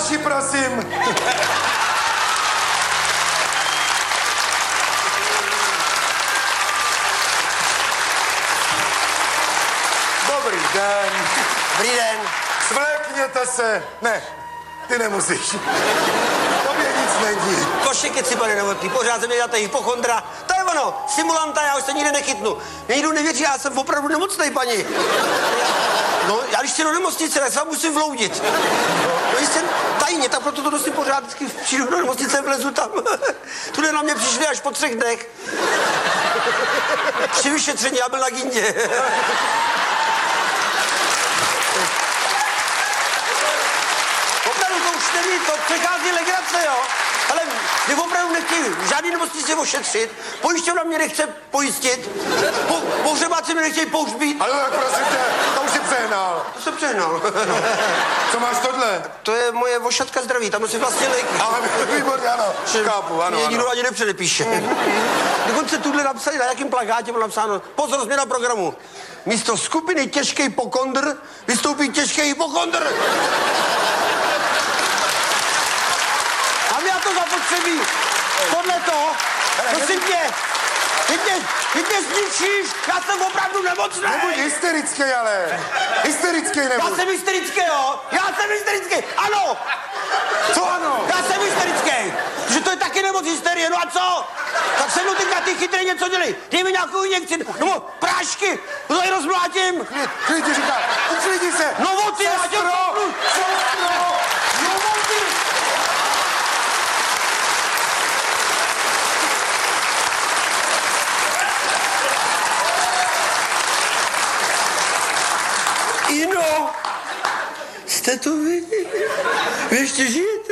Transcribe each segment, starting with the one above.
Další, prosím. Dobrý den. Dobrý den. Svlékněte se. Ne, ty nemusíš. Tobě nic není. Košeky si, pane Novotný, pořád se mi dáte hypochondra. To je ono, simulanta, já už se nikde nechytnu. Mě nikdo nevěří, já jsem opravdu nemocnej, paní. No, já když jsi do nemocnice, tak se vám musím vloudit. No, jistě tajně, tak proto to nosím pořád, vždycky přijdu do nemocnice, vlezu tam. Tude na mě přišli až po 3 dnech. 3 vyšetření, já byl na gindě. Opravdu to už není, to přechází legrace, jo. Ale my opravdu nechtějí žádný nemocnici ošetřit, pojišťovna mě nechce pojistit, pohřebáci mě nechtějí pohřbít. Ale tak prosím tě, to už jsi přehnal. To jsem přehnal. Co máš tohle? To je moje vošatka zdraví, tam nosím vlastně léky. Ale výborně, ano. Chápu, ano, Mě nikdo ano. ani nepředepíše. Dokonce tuhle napsali, na jakém plakátě bylo napsáno, pozor, změna programu. Místo skupiny těžký hypokondr vystoupí těžký hypokondr. Mám já to zapotřebí. Podle toho, prosím tě, ty mě zničíš, já jsem opravdu nemocný. Nebuď hysterický, ale. Hysterický nebuď. Já jsem hysterický, jo? Já jsem hysterický, ano! Co ano? Já jsem hysterický, že to je taky nemoc hysterie, no a co? Tak se mnou teďka ty chytrý něco dělej. Dej mi nějakou injekci, nebo prášky, to tady rozmlátím. Klid ti říká, uklidni se. No o ty, já tě... Sestro! No o ty. Ino, jste to vy? Vy ještě žijete?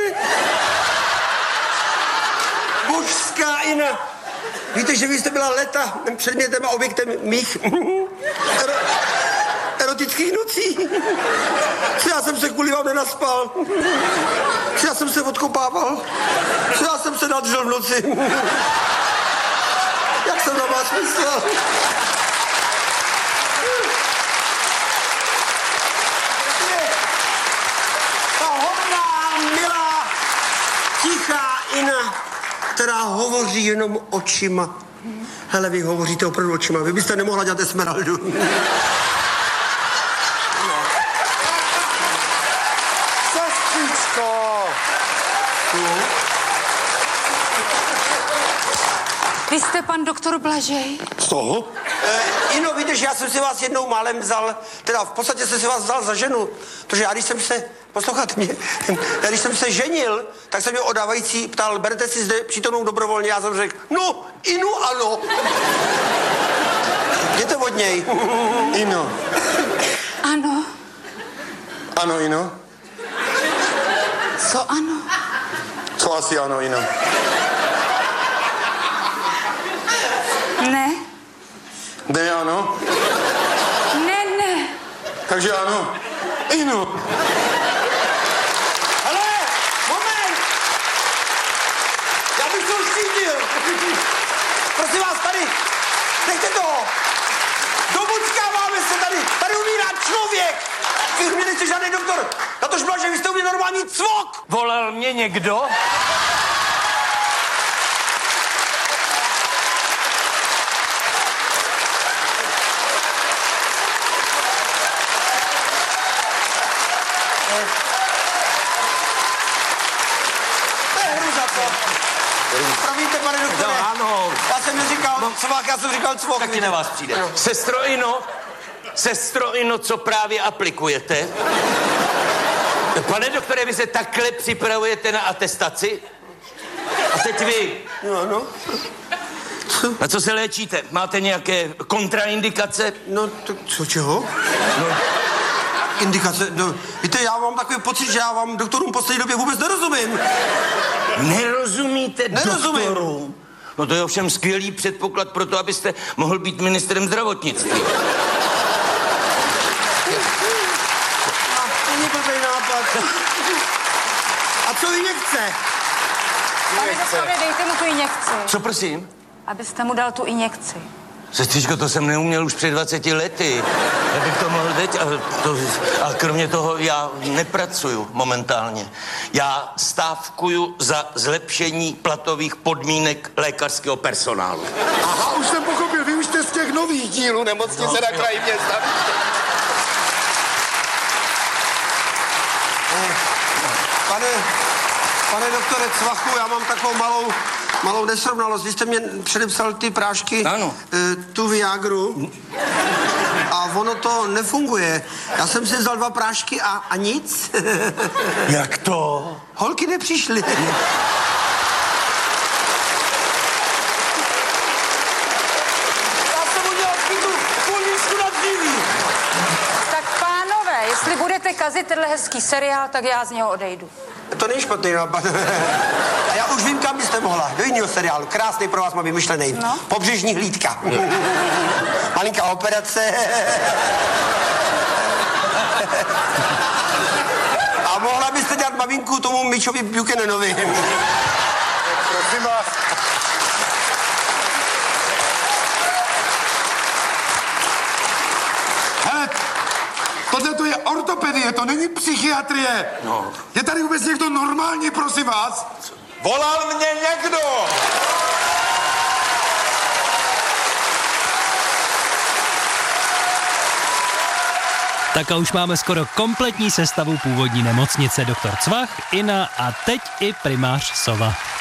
Božská Ina. Víte, že vy jste byla léta předmětem a objektem mých erotických nocí? Já jsem se kvůli vám nenaspal. Já jsem se odkopával. Já jsem se nadržel v noci. Jak jsem na vás myslel? Ta hodná, milá, tichá Ina, která hovoří jenom očima. Hele, vy hovoříte opravdu očima. Vy byste nemohla dělat Esmeraldu. Sestřičko! Vy jste pan doktor Blažej? Z toho? Ino, víte, že já jsem si vás jednou málem vzal, teda v podstatě jsem si vás vzal za ženu, protože já když jsem se, posloucháte mě, já když jsem se ženil, tak jsem mě odávající ptal, berete si zde přítomnou dobrovolně, já jsem řekl, no, Inu ano. Jděte od něj. Ino. Ano. Ano, Ino. Co ano? Co asi ano, Ino? Ne. Ne, ano. Ne. Takže ano. Ino. Hele, moment! Já bych to už cítil. Prosím vás, tady, nechte toho. Dobučkáváme se tady, tady umírá člověk. Vy mě nejste žádný doktor. Na tož Blažej, vy jste u mě normální cvok. Volal mě někdo? To je hruza, co? Promiňte, pane doktore. No, ano. Já jsem neříkal cvak, já jsem říkal cvok. Taky na vás přijde. No. Sestro Ino, co právě aplikujete? Pane doktore, vy se takhle připravujete na atestaci? A teď vy. No. Na co se léčíte? Máte nějaké kontraindikace? No, tak co, čeho? No, Indikace, no, víte, já mám takový pocit, že já vám doktorům v poslední době vůbec nerozumím. nerozumíte Nerozumím. doktorům? No to je ovšem skvělý předpoklad pro to, abyste mohl být ministrem zdravotnictví. To není blbý nápad. A co injekce? Pane doktore, dejte mu tu injekci. Co prosím? Abyste mu dal tu injekci. Sestřičko, to jsem neuměl už před 20 lety. Já bych to mohl teď, a kromě toho já nepracuju momentálně. Já stávkuju za zlepšení platových podmínek lékařského personálu. Aha, už jsem pochopil, vy už jste z těch nových dílů nemocnice na kraji města. Pane doktore Cvachu, já mám takovou malou nesrovnalost. Vy jste mě předepsal ty prášky, ano. Tu Viagru, a ono to nefunguje. Já jsem si vzal 2 prášky a nic. Jak to? Holky nepřišly. Já jsem udělal chybu, políčku na dříví. Tak pánové, jestli budete kazit tenhle hezký seriál, tak já z něho odejdu. To není špatný nápad. A já už vím, kam byste mohla. Do jiného seriálu. Krásný pro vás mám vymyšlený. No. Pobřežní hlídka. Malinká operace. A mohla byste dělat maminku tomu Mitchovi Buchananovi. Prosím vás. Hele, tohle to je ortopedie, to není psychiatrie. No. Je tady vůbec někdo normální, prosím vás? Volal mě někdo! Tak a už máme skoro kompletní sestavu původní nemocnice. Doktor Cvach, Ina a teď i primář Sova.